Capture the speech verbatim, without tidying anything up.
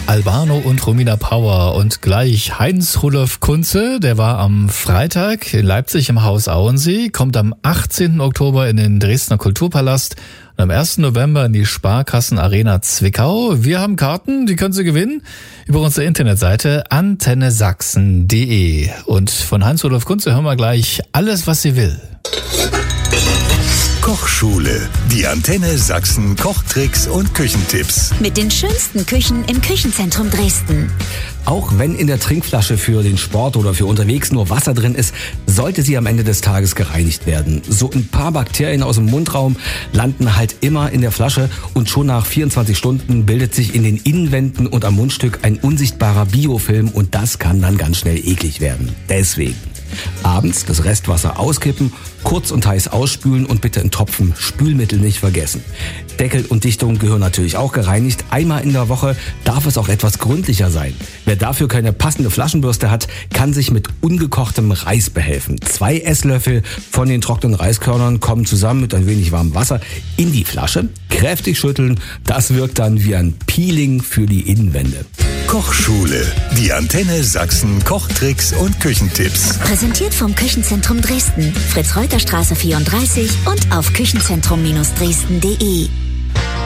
Albano und Romina Power und gleich Heinz-Rudolf Kunze, der war am Freitag in Leipzig im Haus Auensee, kommt am achtzehnten Oktober in den Dresdner Kulturpalast und am ersten November in die Sparkassen Arena Zwickau. Wir haben Karten, die können Sie gewinnen über unsere Internetseite antenne sachsen punkt de. Und von Heinz-Rudolf Kunze hören wir gleich alles, was sie will. Kochschule. Die Antenne Sachsen Kochtricks und Küchentipps. Mit den schönsten Küchen im Küchenzentrum Dresden. Auch wenn in der Trinkflasche für den Sport oder für unterwegs nur Wasser drin ist, sollte sie am Ende des Tages gereinigt werden. So ein paar Bakterien aus dem Mundraum landen halt immer in der Flasche und schon nach vierundzwanzig Stunden bildet sich in den Innenwänden und am Mundstück ein unsichtbarer Biofilm und das kann dann ganz schnell eklig werden. Deswegen abends das Restwasser auskippen, kurz und heiß ausspülen und bitte einen Tropfen Spülmittel nicht vergessen. Deckel und Dichtung gehören natürlich auch gereinigt. Einmal in der Woche darf es auch etwas gründlicher sein. Wer dafür keine passende Flaschenbürste hat, kann sich mit ungekochtem Reis behelfen. Zwei Esslöffel von den trockenen Reiskörnern kommen zusammen mit ein wenig warmem Wasser in die Flasche. Kräftig schütteln, das wirkt dann wie ein Peeling für die Innenwände. Kochschule. Die Antenne Sachsen Kochtricks und Küchentipps. Präsentiert vom Küchenzentrum Dresden. Fritz-Reuter-Straße vierunddreißig und auf küchenzentrum Dresden punkt de.